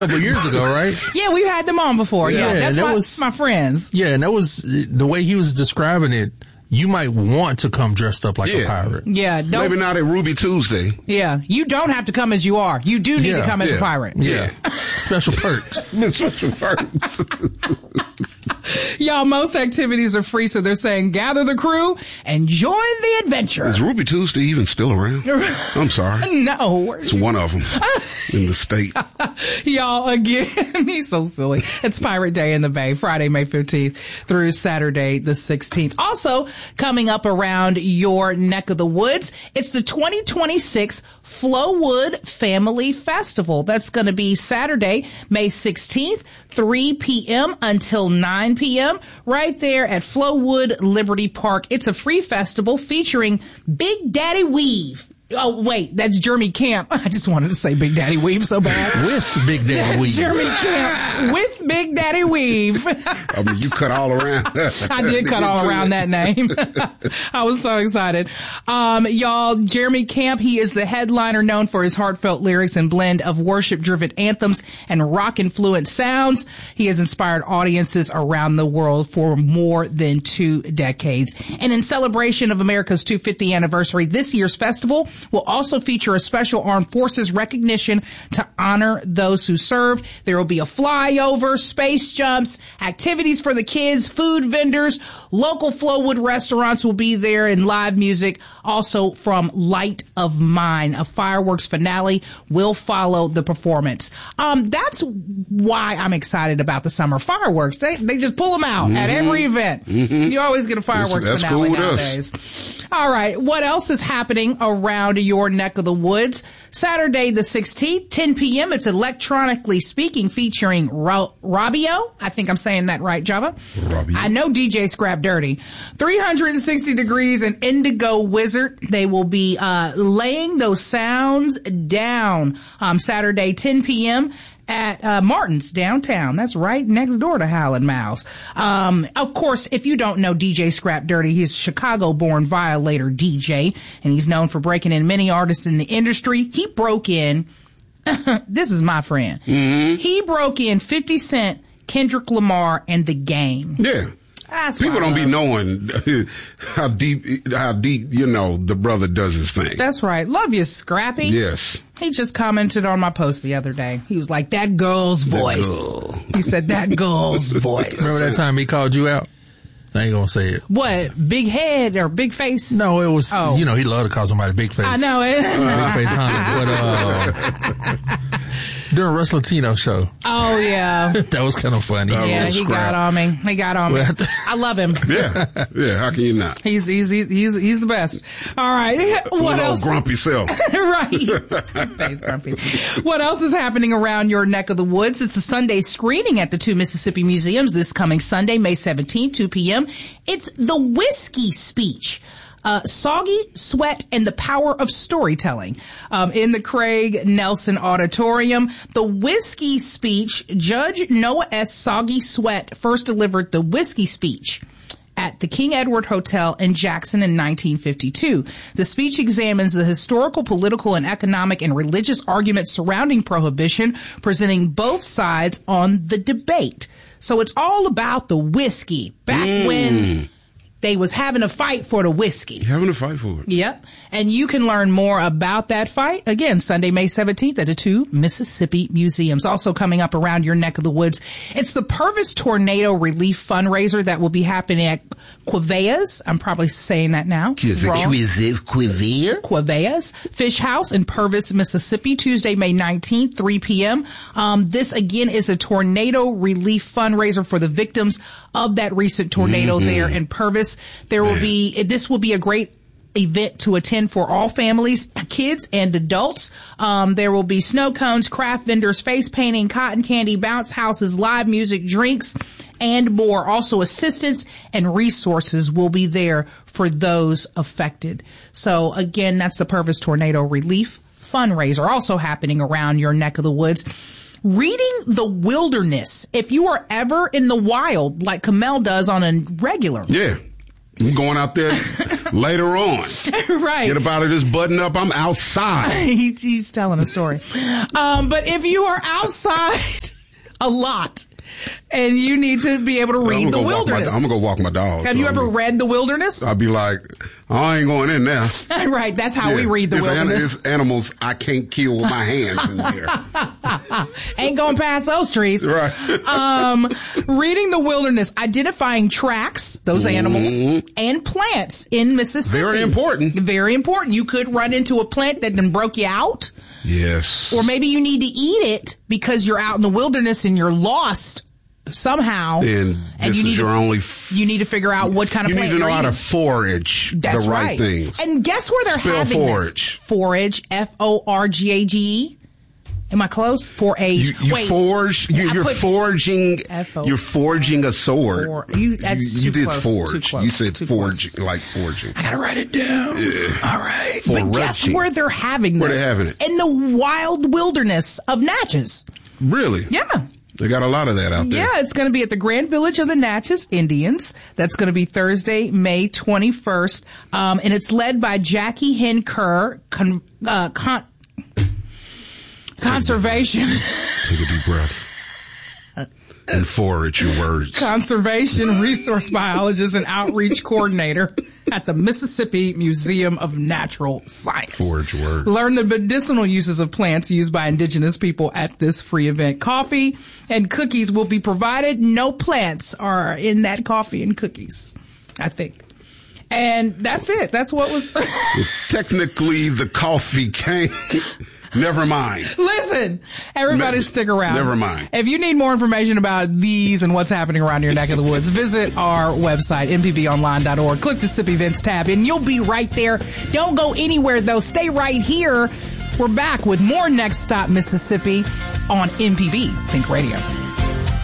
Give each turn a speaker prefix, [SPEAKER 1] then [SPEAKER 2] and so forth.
[SPEAKER 1] couple years ago, right?
[SPEAKER 2] Yeah, we've had them on before. Yeah, that's my friends.
[SPEAKER 1] Yeah, and that was the way he was describing it. You might want to come dressed up like a pirate.
[SPEAKER 2] Yeah.
[SPEAKER 3] Maybe not at Ruby Tuesday.
[SPEAKER 2] Yeah. You don't have to come as you are. You do need to come as a pirate.
[SPEAKER 1] Yeah. Special perks.
[SPEAKER 3] Special perks.
[SPEAKER 2] Y'all, most activities are free, so they're saying gather the crew and join the adventure.
[SPEAKER 3] Is Ruby Tuesday even still around? I'm sorry.
[SPEAKER 2] No.
[SPEAKER 3] It's one of them in the state.
[SPEAKER 2] Y'all, again, he's so silly. It's Pirate Day in the Bay, Friday, May 15th through Saturday, the 16th. Also, coming up around your neck of the woods, it's the 2026 Flowwood Family Festival. That's going to be Saturday, May 16th, 3 p.m. until 9 p.m. right there at Flowwood Liberty Park. It's a free festival featuring Big Daddy Weave. Oh, wait, that's Jeremy Camp. I just wanted to say Big Daddy Weave so bad.
[SPEAKER 1] With Big Daddy Weave.
[SPEAKER 2] Jeremy Camp with Big Daddy Weave.
[SPEAKER 3] I mean, you cut all around.
[SPEAKER 2] I did cut all around that name. I was so excited. Y'all, Jeremy Camp, he is the headliner known for his heartfelt lyrics and blend of worship-driven anthems and rock-influenced sounds. He has inspired audiences around the world for more than 2 decades. And in celebration of America's 250th anniversary, this year's festival will also feature a special armed forces recognition to honor those who served. There will be a flyover, space jumps, activities for the kids, food vendors, local Flowwood restaurants will be there, and live music also from Light of Mine. A fireworks finale will follow the performance. That's why I'm excited about the summer fireworks. They just pull them out at every event. You always get a fireworks
[SPEAKER 3] that's
[SPEAKER 2] finale
[SPEAKER 3] cool
[SPEAKER 2] nowadays. All right. What else is happening around your neck of the woods? Saturday the 16th, 10 p.m. It's Electronically Speaking featuring Robbio. I think I'm saying that right, Java.
[SPEAKER 3] Robbio.
[SPEAKER 2] I know DJ Scrap Dirty. 360 Degrees and Indigo Wizard. They will be laying those sounds down Saturday 10 p.m. at Martin's downtown. That's right next door to Howlin' Mouse. Of course, if you don't know DJ Scrap Dirty, he's a Chicago-born Violator DJ, and he's known for breaking in many artists in the industry. He broke in, this is my friend, he broke in 50 Cent, Kendrick Lamar, and The Game.
[SPEAKER 3] Yeah.
[SPEAKER 2] That's
[SPEAKER 3] People don't be knowing how deep, the brother does his thing.
[SPEAKER 2] That's right. Love you, Scrappy.
[SPEAKER 3] Yes.
[SPEAKER 2] He just commented on my post the other day. He was like, that girl's voice. He said, that girl's voice.
[SPEAKER 1] Remember that time he called you out? I ain't gonna say it.
[SPEAKER 2] What? Big head or big face?
[SPEAKER 1] No, it was, he loved to call somebody big face.
[SPEAKER 2] I know it.
[SPEAKER 1] Big face Honda. During Russ Latino show.
[SPEAKER 2] Oh, yeah.
[SPEAKER 1] That was kind of funny.
[SPEAKER 2] Yeah, he got on me. I love him.
[SPEAKER 3] Yeah. How can you not?
[SPEAKER 2] He's the best. All right. What else?
[SPEAKER 3] Grumpy self.
[SPEAKER 2] Right. He stays grumpy. What else is happening around your neck of the woods? It's a Sunday screening at the 2 Mississippi Museums this coming Sunday, May 17th, 2 p.m. It's the Whiskey Speech. Soggy Sweat and the Power of Storytelling, in the Craig Nelson Auditorium. The Whiskey Speech, Judge Noah S. Soggy Sweat first delivered the Whiskey Speech at the King Edward Hotel in Jackson in 1952. The speech examines the historical, political, and economic and religious arguments surrounding prohibition, presenting both sides on the debate. So it's all about the whiskey. Back when they was having a fight for the whiskey.
[SPEAKER 3] Having a fight for it.
[SPEAKER 2] Yep. And you can learn more about that fight, again, Sunday, May 17th at the 2 Mississippi Museums. Also coming up around your neck of the woods, it's the Purvis Tornado Relief Fundraiser that will be happening at Queveas. I'm probably saying that now. Queveas Fish House in Purvis, Mississippi, Tuesday, May 19th, 3 p.m. This, again, is a tornado relief fundraiser for the victims of that recent tornado there in Purvis. This will be a great event to attend for all families, kids, and adults. There will be snow cones, craft vendors, face painting, cotton candy, bounce houses, live music, drinks, and more. Also, assistance and resources will be there for those affected. So, again, that's the Purvis Tornado Relief Fundraiser. Also happening around your neck of the woods. Reading the Wilderness. If you are ever in the wild, like Kamel does on a regular.
[SPEAKER 3] Yeah. I'm going out there later on.
[SPEAKER 2] Right.
[SPEAKER 3] Get up out of this button up. I'm outside.
[SPEAKER 2] He's telling a story. But if you are outside a lot and you need to be able to read The Wilderness.
[SPEAKER 3] I'm going to go walk my dog.
[SPEAKER 2] Have you ever read The Wilderness?
[SPEAKER 3] I'll be like, I ain't going in there.
[SPEAKER 2] Right. That's how we read The Wilderness.
[SPEAKER 3] It's animals I can't kill with my hands in there.
[SPEAKER 2] Ain't going past those trees.
[SPEAKER 3] Right.
[SPEAKER 2] Reading The Wilderness, identifying tracks, those animals, and plants in Mississippi.
[SPEAKER 3] Very important.
[SPEAKER 2] Very important. You could run into a plant that then broke you out.
[SPEAKER 3] Yes.
[SPEAKER 2] Or maybe you need to eat it because you're out in the wilderness and you're lost somehow.
[SPEAKER 3] And you need
[SPEAKER 2] you need to figure out what kind of plant
[SPEAKER 3] you need to know how to
[SPEAKER 2] eating.
[SPEAKER 3] forage
[SPEAKER 2] That's
[SPEAKER 3] the right things.
[SPEAKER 2] And guess where they're having
[SPEAKER 3] forage.
[SPEAKER 2] this? Forage. Forgage. Am I close? Forage.
[SPEAKER 3] You forge. You're foraging. You're forging a sword.
[SPEAKER 2] You
[SPEAKER 3] did
[SPEAKER 2] close,
[SPEAKER 3] forge. You said forge,
[SPEAKER 2] close.
[SPEAKER 3] like forging.
[SPEAKER 2] I gotta write it down.
[SPEAKER 3] Yeah.
[SPEAKER 2] All right.
[SPEAKER 3] Foraging.
[SPEAKER 2] But guess where they're having this?
[SPEAKER 3] Where they having it?
[SPEAKER 2] In the wild wilderness of Natchez.
[SPEAKER 3] Really?
[SPEAKER 2] Yeah.
[SPEAKER 3] They got a lot of that out there.
[SPEAKER 2] Yeah, it's going to be at the Grand Village of the Natchez Indians. That's going to be Thursday, May 21st. And it's led by Jackie Hen Kerr, Conservation.
[SPEAKER 3] Take a deep breath. And forage your words.
[SPEAKER 2] Conservation resource biologist and outreach coordinator at the Mississippi Museum of Natural Science.
[SPEAKER 3] Forage your words.
[SPEAKER 2] Learn the medicinal uses of plants used by indigenous people at this free event. Coffee and cookies will be provided. No plants are in that coffee and cookies, I think. And that's it. That's what was...
[SPEAKER 3] Technically, the coffee came... Never mind.
[SPEAKER 2] Listen, everybody stick around.
[SPEAKER 3] Never mind.
[SPEAKER 2] If you need more information about these and what's happening around your neck of the woods, visit our website, mpbonline.org. Click the SIP Events tab and you'll be right there. Don't go anywhere though. Stay right here. We're back with more Next Stop Mississippi on MPB Think Radio.